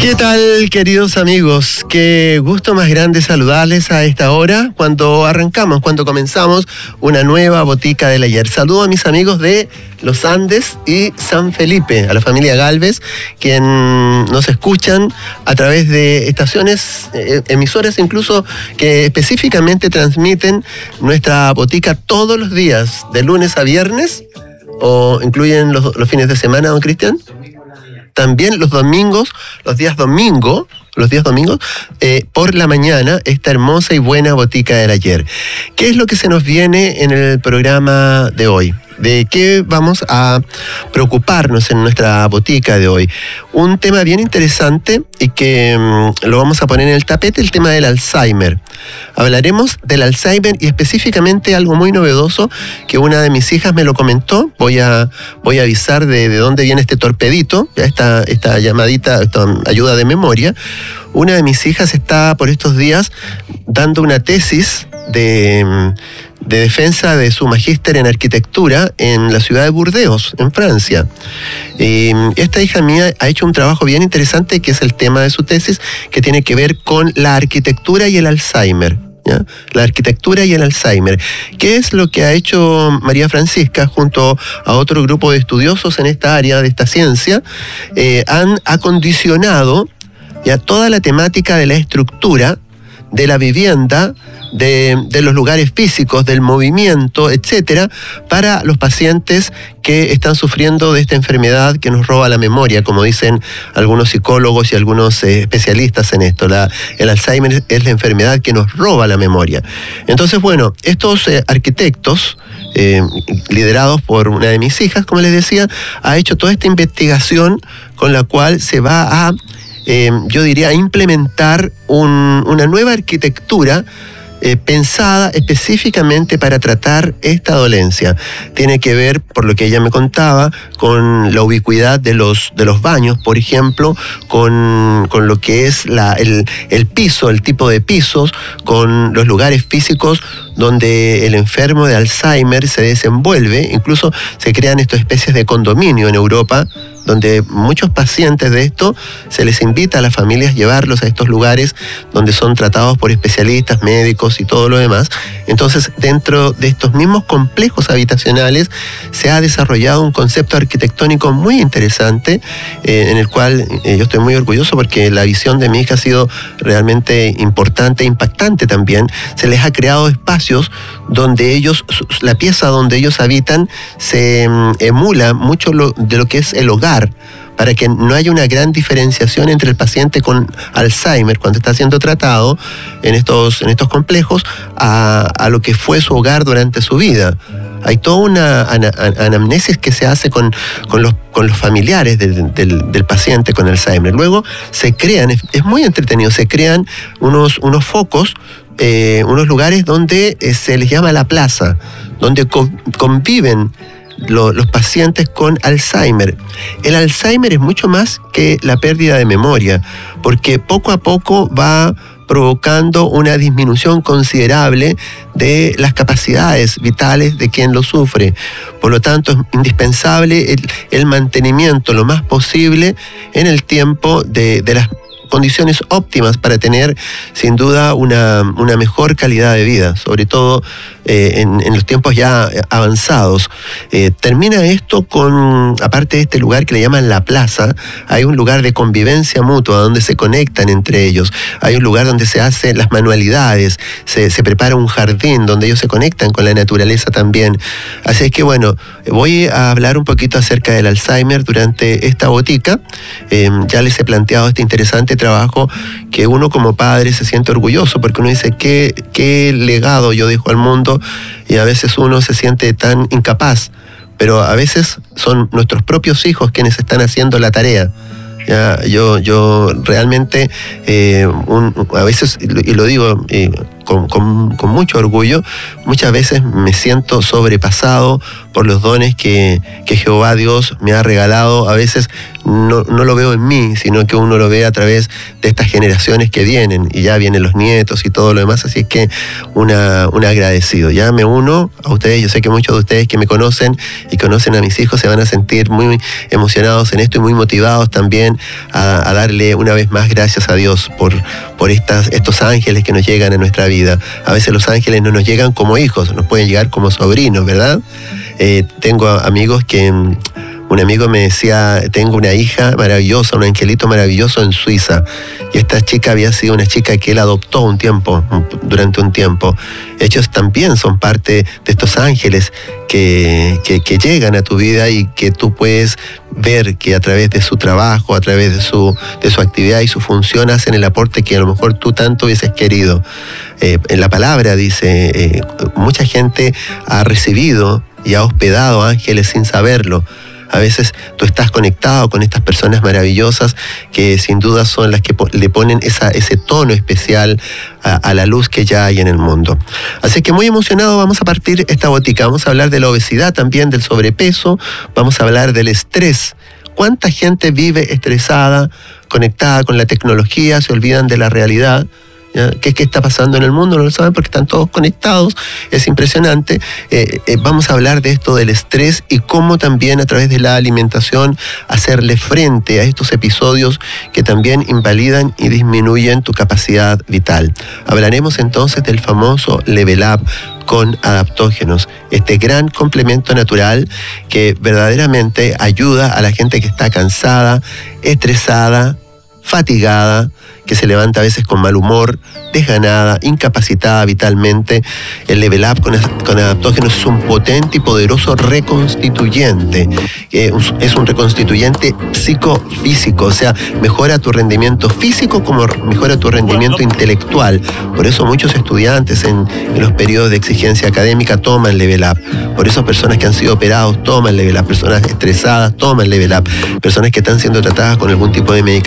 ¿Qué tal, queridos amigos? Qué gusto más grande saludarles a esta hora cuando comenzamos una nueva Botica del Ayer. Saludo a mis amigos de Los Andes y San Felipe, a la familia Galvez, quien nos escuchan a través de estaciones, emisoras incluso, que específicamente transmiten nuestra botica todos los días, de lunes a viernes, o incluyen los fines de semana, don Cristian. También los domingos, los días domingos, por la mañana, esta hermosa y buena Botica del Ayer. ¿Qué es lo que se nos viene en el programa de hoy? ¿De qué vamos a preocuparnos en nuestra botica de hoy? Un tema bien interesante y que lo vamos a poner en el tapete, el tema del Alzheimer. Hablaremos del Alzheimer y específicamente algo muy novedoso que una de mis hijas me lo comentó. Voy a avisar de dónde viene este torpedito, esta llamadita, esta ayuda de memoria. Una de mis hijas está por estos días dando una tesis de defensa de su magíster en arquitectura en la ciudad de Burdeos, en Francia. Esta hija mía ha hecho un trabajo bien interesante, que es el tema de su tesis, que tiene que ver con la arquitectura y el Alzheimer. ¿Ya? La arquitectura y el Alzheimer. ¿Qué es lo que ha hecho María Francisca junto a otro grupo de estudiosos en esta área, de esta ciencia? Han acondicionado ya toda la temática de la estructura, de la vivienda, de los lugares físicos, del movimiento, etcétera, para los pacientes que están sufriendo de esta enfermedad que nos roba la memoria, como dicen algunos psicólogos y algunos especialistas en esto. El Alzheimer es la enfermedad que nos roba la memoria. Entonces, bueno, estos arquitectos, liderados por una de mis hijas, como les decía, ha hecho toda esta investigación con la cual se va a yo diría, implementar una nueva arquitectura pensada específicamente para tratar esta dolencia. Tiene que ver, por lo que ella me contaba, con la ubicuidad de los baños, por ejemplo, con lo que es el piso, el tipo de pisos, con los lugares físicos donde el enfermo de Alzheimer se desenvuelve. Incluso se crean estas especies de condominio en Europa, donde muchos pacientes de esto se les invita a las familias a llevarlos a estos lugares donde son tratados por especialistas, médicos y todo lo demás. Entonces, dentro de estos mismos complejos habitacionales se ha desarrollado un concepto arquitectónico muy interesante, en el cual yo estoy muy orgulloso porque la visión de mi hija ha sido realmente importante e impactante también. Se les ha creado espacios donde la pieza donde ellos habitan se emula mucho de lo que es el hogar, para que no haya una gran diferenciación entre el paciente con Alzheimer cuando está siendo tratado en estos complejos a lo que fue su hogar durante su vida. Hay toda una anamnesis que se hace con los familiares del paciente con Alzheimer. Luego se crean, es muy entretenido, se crean unos focos, unos lugares donde se les llama la plaza, donde conviven los pacientes con Alzheimer. El Alzheimer es mucho más que la pérdida de memoria, porque poco a poco va provocando una disminución considerable de las capacidades vitales de quien lo sufre. Por lo tanto, es indispensable el mantenimiento lo más posible en el tiempo de las condiciones óptimas para tener sin duda una mejor calidad de vida, sobre todo en los tiempos ya avanzados. Termina esto con, aparte de este lugar que le llaman la plaza, hay un lugar de convivencia mutua donde se conectan entre ellos, hay un lugar donde se hacen las manualidades, se prepara un jardín donde ellos se conectan con la naturaleza también. Así es que bueno, voy a hablar un poquito acerca del Alzheimer durante esta botica. Ya les he planteado este interesante trabajo que uno como padre se siente orgulloso, porque uno dice qué legado yo dejo al mundo, y a veces uno se siente tan incapaz, pero a veces son nuestros propios hijos quienes están haciendo la tarea. Ya, yo realmente a veces, y lo digo con mucho orgullo. Muchas veces me siento sobrepasado por los dones que Jehová Dios me ha regalado. A veces no lo veo en mí, sino que uno lo ve a través de estas generaciones que vienen, y ya vienen los nietos y todo lo demás, así es que un agradecido. Ya me uno a ustedes, yo sé que muchos de ustedes que me conocen y conocen a mis hijos se van a sentir muy emocionados en esto y muy motivados también a darle una vez más gracias a Dios por estos ángeles que nos llegan a nuestra vida. A veces los ángeles no nos llegan como hijos, nos pueden llegar como sobrinos, ¿verdad? Tengo amigos que... Un amigo me decía, tengo una hija maravillosa, un angelito maravilloso en Suiza. Y esta chica había sido una chica que él adoptó durante un tiempo. Ellos también son parte de estos ángeles que llegan a tu vida y que tú puedes ver que a través de su trabajo, a través de su actividad y su función hacen el aporte que a lo mejor tú tanto hubieses querido. En la palabra dice, mucha gente ha recibido y ha hospedado ángeles sin saberlo. A veces tú estás conectado con estas personas maravillosas que sin duda son las que le ponen ese tono especial a la luz que ya hay en el mundo. Así que muy emocionado vamos a partir esta botica. Vamos a hablar de la obesidad también, del sobrepeso, vamos a hablar del estrés. ¿Cuánta gente vive estresada, conectada con la tecnología, se olvidan de la realidad? ¿Qué está pasando en el mundo? No lo saben porque están todos conectados, es impresionante. Vamos a hablar de esto del estrés y cómo también a través de la alimentación hacerle frente a estos episodios que también invalidan y disminuyen tu capacidad vital. Hablaremos entonces del famoso Level Up con adaptógenos, este gran complemento natural que verdaderamente ayuda a la gente que está cansada, estresada, fatigada, que se levanta a veces con mal humor, desganada, incapacitada vitalmente. El Level Up con adaptógenos es un potente y poderoso reconstituyente. Es un reconstituyente psicofísico, o sea, mejora tu rendimiento físico como mejora tu rendimiento intelectual. Por eso muchos estudiantes en los periodos de exigencia académica toman Level Up. Por eso personas que han sido operados toman Level Up. Personas estresadas toman Level Up. Personas que están siendo tratadas con algún tipo de medicamento